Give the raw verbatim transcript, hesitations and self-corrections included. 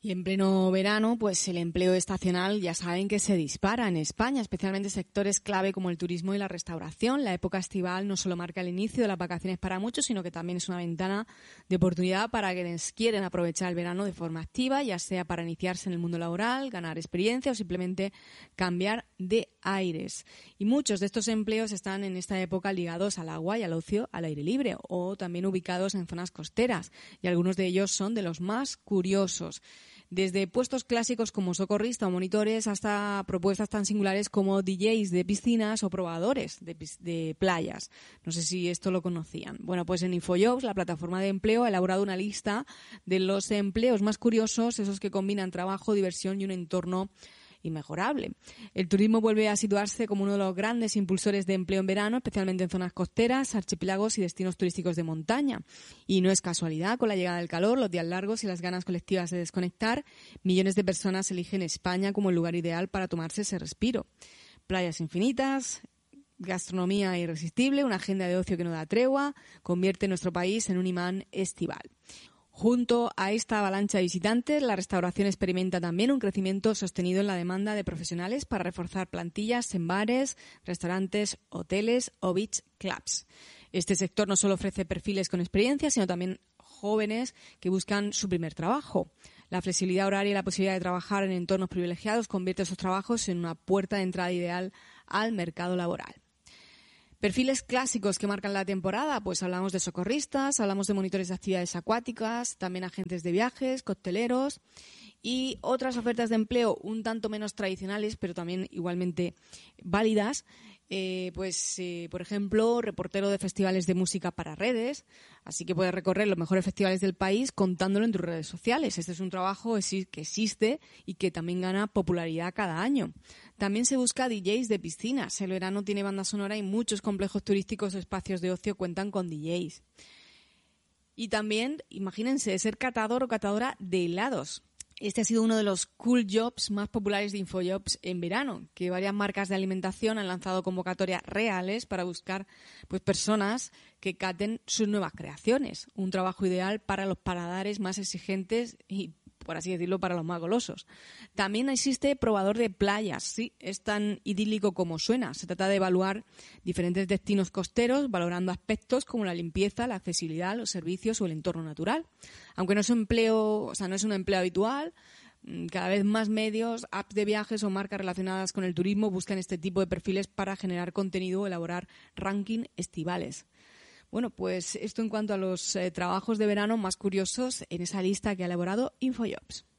Y en pleno verano, pues el empleo estacional ya saben que se dispara en España, especialmente sectores clave como el turismo y la restauración. La época estival no solo marca el inicio de las vacaciones para muchos, sino que también es una ventana de oportunidad para quienes quieren aprovechar el verano de forma activa, ya sea para iniciarse en el mundo laboral, ganar experiencia o simplemente cambiar de aires. Y muchos de estos empleos están en esta época ligados al agua y al ocio al aire libre, o también ubicados en zonas costeras, y algunos de ellos son de los más curiosos. Desde puestos clásicos como socorrista o monitores hasta propuestas tan singulares como D Js de piscinas o probadores de, de playas. No sé si esto lo conocían. Bueno, pues en InfoJobs, la plataforma de empleo, ha elaborado una lista de los empleos más curiosos, esos que combinan trabajo, diversión y un entorno inmejorable. El turismo vuelve a situarse como uno de los grandes impulsores de empleo en verano, especialmente en zonas costeras, archipiélagos y destinos turísticos de montaña. Y no es casualidad, con la llegada del calor, los días largos y las ganas colectivas de desconectar, millones de personas eligen España como el lugar ideal para tomarse ese respiro. Playas infinitas, gastronomía irresistible, una agenda de ocio que no da tregua, convierte nuestro país en un imán estival. Junto a esta avalancha de visitantes, la restauración experimenta también un crecimiento sostenido en la demanda de profesionales para reforzar plantillas en bares, restaurantes, hoteles o beach clubs. Este sector no solo ofrece perfiles con experiencia, sino también jóvenes que buscan su primer trabajo. La flexibilidad horaria y la posibilidad de trabajar en entornos privilegiados convierte esos trabajos en una puerta de entrada ideal al mercado laboral. Perfiles clásicos que marcan la temporada, pues hablamos de socorristas, hablamos de monitores de actividades acuáticas, también agentes de viajes, cocteleros y otras ofertas de empleo un tanto menos tradicionales, pero también igualmente válidas. Eh, pues, eh, por ejemplo, reportero de festivales de música para redes, así que puedes recorrer los mejores festivales del país contándolo en tus redes sociales. Este es un trabajo que existe y que también gana popularidad cada año. También se busca D Js de piscinas. El verano tiene banda sonora y muchos complejos turísticos o espacios de ocio cuentan con D Js. Y también, imagínense, ser catador o catadora de helados. Este ha sido uno de los cool jobs más populares de InfoJobs en verano, que varias marcas de alimentación han lanzado convocatorias reales para buscar pues personas que caten sus nuevas creaciones. Un trabajo ideal para los paladares más exigentes y, por así decirlo, para los más golosos. También existe probador de playas. Sí, es tan idílico como suena. Se trata de evaluar diferentes destinos costeros, valorando aspectos como la limpieza, la accesibilidad, los servicios o el entorno natural. Aunque no es un empleo, o sea, no es un empleo habitual, cada vez más medios, apps de viajes o marcas relacionadas con el turismo buscan este tipo de perfiles para generar contenido o elaborar ranking estivales. Bueno, pues esto en cuanto a los eh, trabajos de verano más curiosos en esa lista que ha elaborado InfoJobs.